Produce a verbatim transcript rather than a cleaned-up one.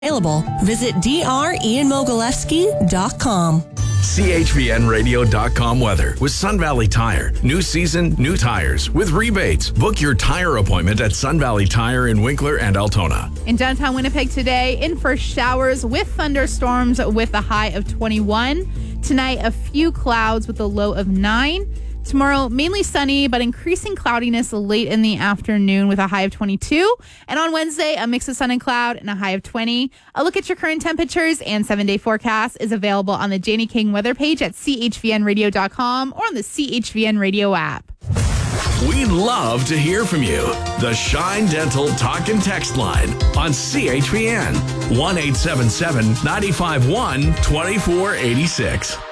Available. Visit d r ian mogilevsky dot com. C H V N radio dot com weather with Sun Valley Tire. New season, new tires with rebates. Book your tire appointment at Sun Valley Tire in Winkler and Altona. In downtown Winnipeg today, in for showers with thunderstorms with a high of twenty-one. Tonight, a few clouds with a low of nine. Tomorrow, mainly sunny, but increasing cloudiness late in the afternoon with a high of twenty-two. And on Wednesday, a mix of sun and cloud and a high of twenty. A look at your current temperatures and seven-day forecast is available on the Janie King weather page at c h v n radio dot com or on the C H V N Radio app. We'd love to hear from you. The Shine Dental Talk and Text line on C H V N. one eight seven seven, nine five one, two four eight six.